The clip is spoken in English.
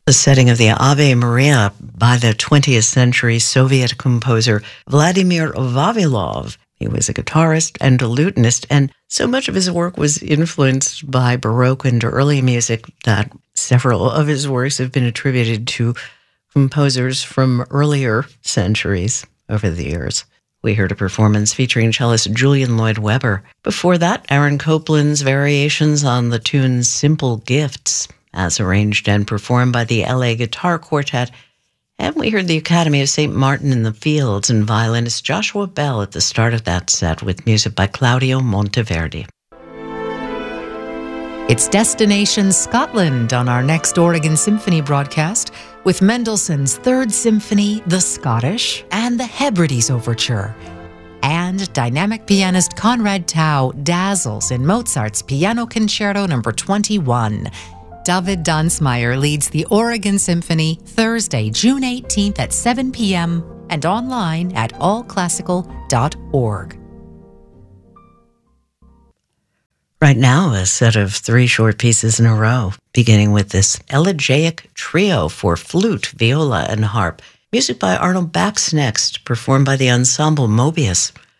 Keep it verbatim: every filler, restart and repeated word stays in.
The setting of the Ave Maria by the twentieth century Soviet composer Vladimir Vavilov. He was a guitarist and a lutenist, and so much of his work was influenced by Baroque and early music that several of his works have been attributed to composers from earlier centuries over the years. We heard a performance featuring cellist Julian Lloyd Webber. Before that, Aaron Copland's variations on the tune Simple Gifts, as arranged and performed by the L A Guitar Quartet. And we heard the Academy of Saint Martin in the Fields and violinist Joshua Bell at the start of that set with music by Claudio Monteverdi. It's Destination Scotland on our next Oregon Symphony broadcast with Mendelssohn's Third Symphony, The Scottish, and the Hebrides Overture. And dynamic pianist Conrad Tao dazzles in Mozart's Piano Concerto number twenty-one. David Dunsmeyer leads the Oregon Symphony Thursday, June eighteenth at seven p.m. and online at all classical dot org. Right now, a set of three short pieces in a row, beginning with this elegiac trio for flute, viola, and harp. Music by Arnold Bax next, performed by the ensemble Mobius.